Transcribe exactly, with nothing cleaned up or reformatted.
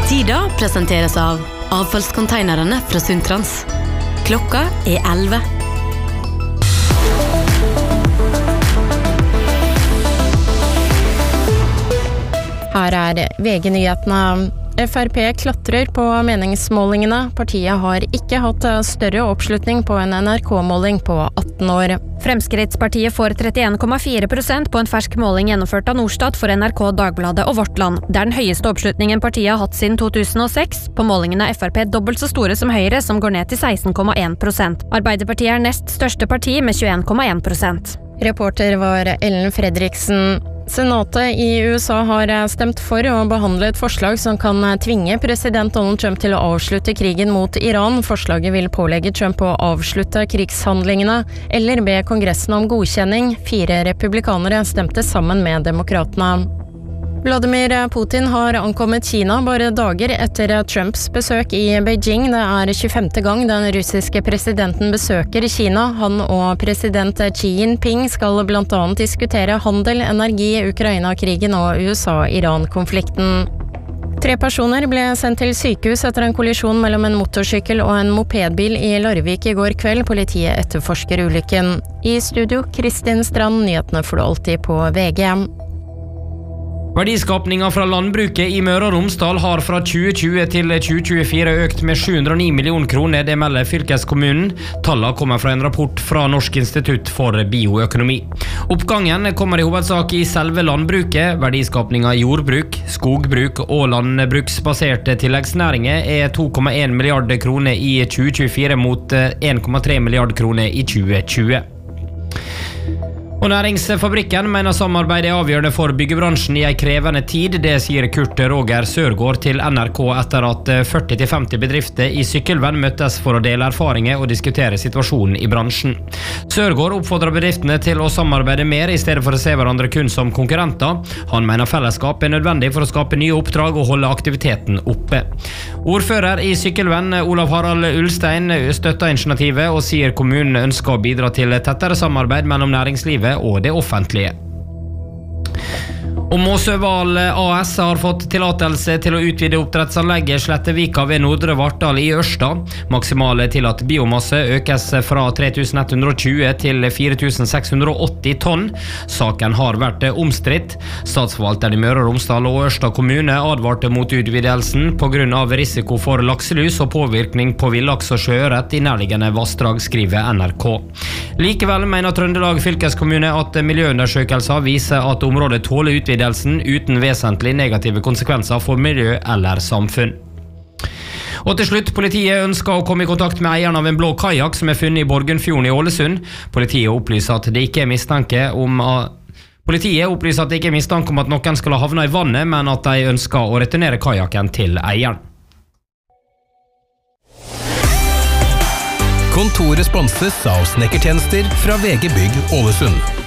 Tida presenteres av avfallskonteinerne fra Sundtrans. Klokka er elleve. Her er V G-nyhetene. F R P klatrer på meningsmålingene. Partiet har ikke hatt større oppslutning på en N R K-måling på atten år. Fremskrittspartiet får trettien komma fire prosent på en fersk måling gjennomført av Norstat for N R K, Dagbladet og Vårt Land. Det er den høyeste oppslutningen partiet har hatt siden to tusen og seks. På målingen er F R P dobbelt så store som Høyre, som går ned til seksten komma en prosent. Arbeiderpartiet er nest største parti med tjueen komma en prosent. Reporter var Ellen Fredriksen. Senatet i U S A har stemt for å behandle et forslag som kan tvinge president Donald Trump til å avslutte krigen mot Iran. Forslaget vil pålegge Trump å avslutte krigshandlingene, eller be Kongressen om godkjenning. Fire republikanere stemte sammen med demokratene. Vladimir Putin har ankommet Kina bare dager etter Trumps besøk i Beijing. Det er tjuefemte gang den russiske presidenten besøker Kina. Han og president Xi Jinping skal blant annet diskutere handel, energi, Ukraina-krigen og U S A-Iran-konflikten. Tre personer ble sendt til sykehus etter en kollisjon mellom en motorsykkel og en mopedbil i Larvik i går kveld. Politiet etterforsker ulykken. I studio, Kristin Strand. Nyhetene får du alltid på V G. Verdiskapningen fra landbruket i Møre og Romsdal har fra tjue tjue til tjue tjuefire økt med sju hundre og ni millioner kroner, det melder fylkeskommunen. Tallene kommer fra en rapport fra Norsk institutt for bioøkonomi. Oppgangen kommer i hovedsak i selve landbruket. Verdiskapningen i jordbruk, skogbruk og landbruksbaserte tilleggsnæringer er to komma en milliard kroner i tjue tjuefire mot en komma tre milliard kroner i tjue tjue. Og Næringsfabrikken mener samarbeid er avgjørende for byggebransjen i en krevende tid. Det sier Kurt Roger Sørgaard til N R K etter at førti til femti bedrifter i Sykkylven møttes for å dele erfaringer og diskutere situasjonen i bransjen. Sørgaard oppfordrer bedriftene til å samarbeide mer i stedet for å se hverandre kun som konkurrenter. Han mener fellesskap er nødvendig for å skape nye oppdrag og holde aktiviteten oppe. Ordfører i Sykkylven, Olav Harald Ulstein, støtter initiativet og sier kommunen ønsker å bidra til tettere samarbeid mellom næringslivet og det offentlige. Og Måsøval A S har fått tillatelse til å utvide oppdrettsanlegget Slettevika ved Nordre Vartdal i Ørsta. Maksimale tillatt biomasse økes fra tre tusen ett hundre og tjue til fire tusen seks hundre og åtti tonn. Saken har vært omstridt. Statsforvalteren i Møre og Romsdal og Ørsta kommune advarte mot utvidelsen på grunn av risiko for lakselus og påvirkning på villaks og sjøørret i nærliggende vassdrag, skriver N R K. Likevel mener Trøndelag fylkeskommune at miljøundersøkelser viser at området tåler utvidelse uten vesentlig negative konsekvenser for miljø eller samfunn. Og til slutt, politiet ønsker å komme i kontakt med eieren av en blå kajak som er funnet i Borgundfjorden i Ålesund. Politiet opplyser at det ikke er mistanke om at Politiet opplyser at det ikke er mistanke om at noen skal ha havnet i vannet, men at de ønsker å returnere kajakken til eieren. Kontoret sponses av snekkertjenester fra V G Bygg Ålesund.